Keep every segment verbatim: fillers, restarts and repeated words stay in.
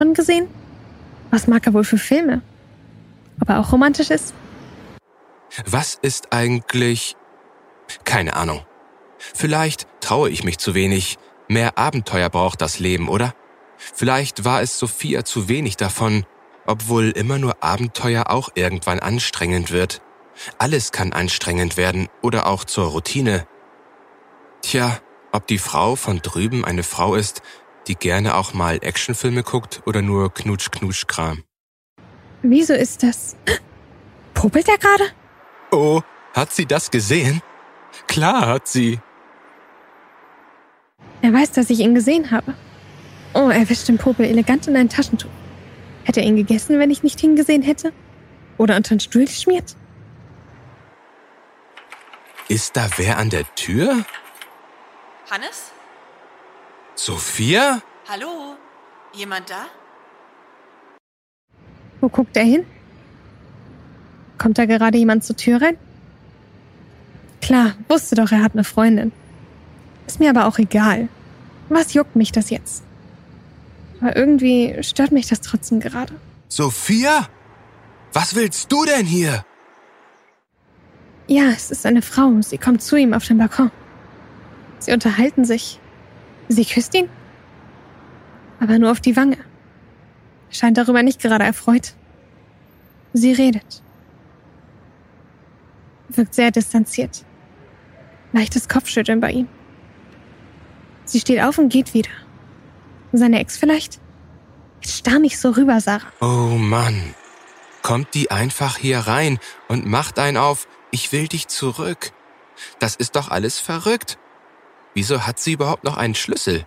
Schon gesehen? Was mag er wohl für Filme? Ob er auch romantisch ist? Was ist eigentlich... Keine Ahnung. Vielleicht traue ich mich zu wenig. Mehr Abenteuer braucht das Leben, oder? Vielleicht war es Sophia zu wenig davon, obwohl immer nur Abenteuer auch irgendwann anstrengend wird. Alles kann anstrengend werden oder auch zur Routine. Tja, ob die Frau von drüben eine Frau ist, die gerne auch mal Actionfilme guckt oder nur Knutsch-Knutsch-Kram. Wieso ist das? Popelt er gerade? Oh, hat sie das gesehen? Klar hat sie. Er weiß, dass ich ihn gesehen habe. Oh, er wischt den Popel elegant in ein Taschentuch. Hätte er ihn gegessen, wenn ich nicht hingesehen hätte? Oder unter den Stuhl geschmiert? Ist da wer an der Tür? Hannes? Sophia? Hallo? Jemand da? Wo guckt er hin? Kommt da gerade jemand zur Tür rein? Klar, wusste doch, er hat eine Freundin. Ist mir aber auch egal. Was juckt mich das jetzt? Aber irgendwie stört mich das trotzdem gerade. Sophia? Was willst du denn hier? Ja, es ist eine Frau. Sie kommt zu ihm auf den Balkon. Sie unterhalten sich. Sie küsst ihn. Aber nur auf die Wange. Scheint darüber nicht gerade erfreut. Sie redet. Wirkt sehr distanziert. Leichtes Kopfschütteln bei ihm. Sie steht auf und geht wieder. Seine Ex vielleicht? Jetzt starr nicht so rüber, Sarah. Oh Mann. Kommt die einfach hier rein und macht einen auf, ich will dich zurück. Das ist doch alles verrückt. Wieso hat sie überhaupt noch einen Schlüssel?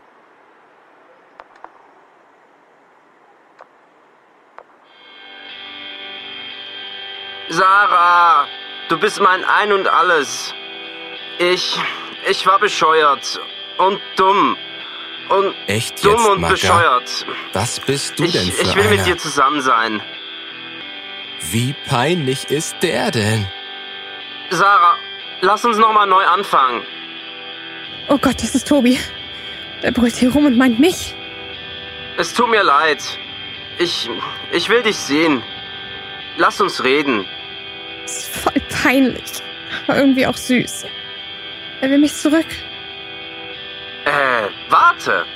Sarah, du bist mein Ein und Alles. Ich, ich war bescheuert und dumm. Und Echt dumm jetzt, und Magda? bescheuert. Was bist du Ich, denn für ich will einer? mit dir zusammen sein. Wie peinlich ist der denn? Sarah, lass uns nochmal neu anfangen. Oh Gott, das ist Tobi. Der brüllt hier rum und meint mich. Es tut mir leid. Ich, ich will dich sehen. Lass uns reden. Das ist voll peinlich. Aber irgendwie auch süß. Er will mich zurück. Äh, warte.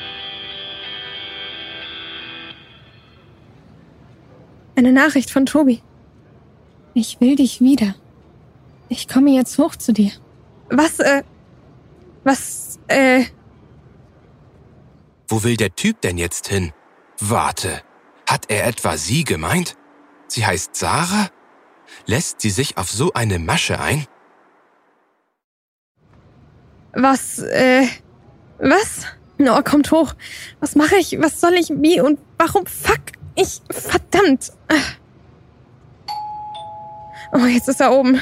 Eine Nachricht von Tobi. Ich will dich wieder. Ich komme jetzt hoch zu dir. Was, äh... Was, äh... Wo will der Typ denn jetzt hin? Warte, hat er etwa sie gemeint? Sie heißt Sarah? Lässt sie sich auf so eine Masche ein? Was, äh... Was? Oh, kommt hoch. Was mache ich? Was soll ich? Wie und warum? Fuck! Ich... Verdammt! Oh, jetzt ist er oben.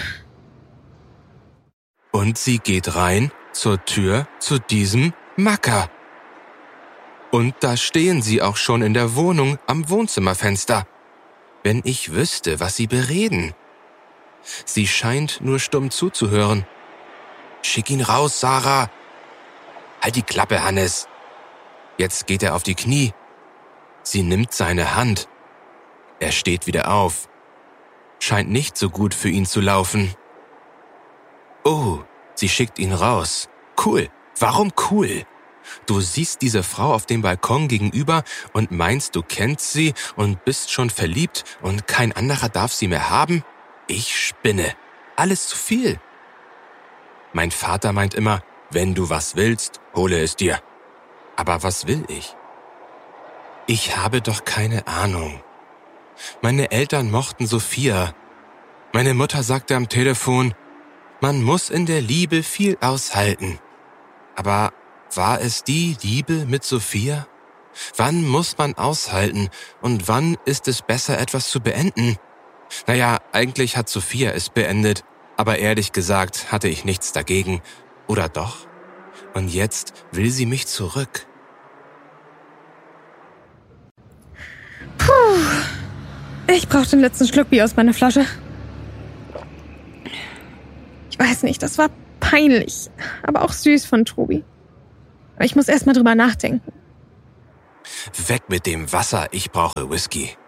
Und sie geht rein zur Tür zu diesem Macker. Und da stehen sie auch schon in der Wohnung am Wohnzimmerfenster. Wenn ich wüsste, was sie bereden. Sie scheint nur stumm zuzuhören. Schick ihn raus, Sarah. Halt die Klappe, Hannes. Jetzt geht er auf die Knie. Sie nimmt seine Hand. Er steht wieder auf. Scheint nicht so gut für ihn zu laufen. Oh, sie schickt ihn raus. Cool. Warum cool? Du siehst diese Frau auf dem Balkon gegenüber und meinst, du kennst sie und bist schon verliebt und kein anderer darf sie mehr haben? Ich spinne. Alles zu viel. Mein Vater meint immer, wenn du was willst, hole es dir. Aber was will ich? Ich habe doch keine Ahnung. Meine Eltern mochten Sophia. Meine Mutter sagte am Telefon, man muss in der Liebe viel aushalten. Aber war es die Liebe mit Sophia? Wann muss man aushalten und wann ist es besser, etwas zu beenden? Naja, eigentlich hat Sophia es beendet, aber ehrlich gesagt hatte ich nichts dagegen. Oder doch? Und jetzt will sie mich zurück. Puh. Ich brauche den letzten Schluck Bier aus meiner Flasche. Ich weiß nicht, das war peinlich, aber auch süß von Tobi. Aber ich muss erst mal drüber nachdenken. Weg mit dem Wasser, ich brauche Whisky.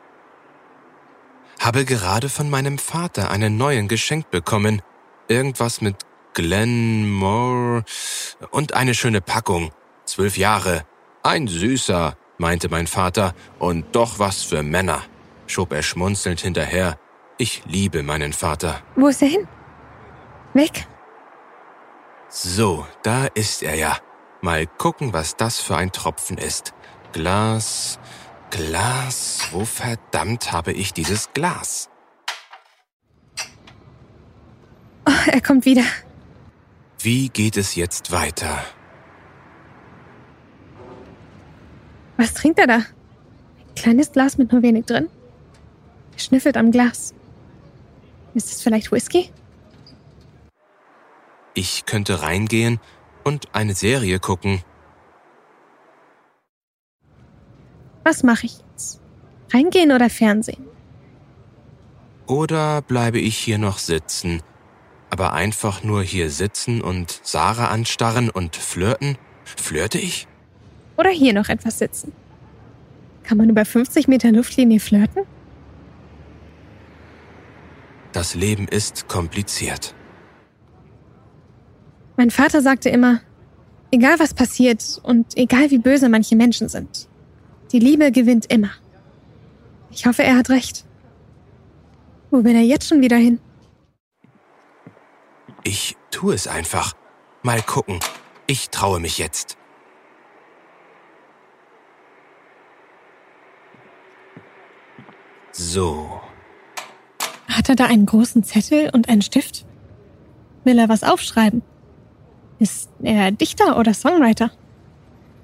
Habe gerade von meinem Vater einen neuen geschenkt bekommen. Irgendwas mit Glenmore und eine schöne Packung. Zwölf Jahre. Ein süßer, meinte mein Vater, und doch was für Männer, schob er schmunzelnd hinterher. Ich liebe meinen Vater. Wo ist er hin? Weg? So, da ist er ja. Mal gucken, was das für ein Tropfen ist. Glas, Glas, wo verdammt habe ich dieses Glas? Oh, er kommt wieder. Wie geht es jetzt weiter? Was trinkt er da? Ein kleines Glas mit nur wenig drin? Er schnüffelt am Glas. Ist es vielleicht Whisky? Ich könnte reingehen und eine Serie gucken. Was mache ich jetzt? Reingehen oder Fernsehen? Oder bleibe ich hier noch sitzen? Aber einfach nur hier sitzen und Sarah anstarren und flirten? Flirte ich? Oder hier noch etwas sitzen? Kann man über fünfzig Meter Luftlinie flirten? Das Leben ist kompliziert. Mein Vater sagte immer, egal was passiert und egal wie böse manche Menschen sind, die Liebe gewinnt immer. Ich hoffe, er hat recht. Wo will er jetzt schon wieder hin? Ich tue es einfach. Mal gucken. Ich traue mich jetzt. So. Hat er da einen großen Zettel und einen Stift? Will er was aufschreiben? Ist er Dichter oder Songwriter?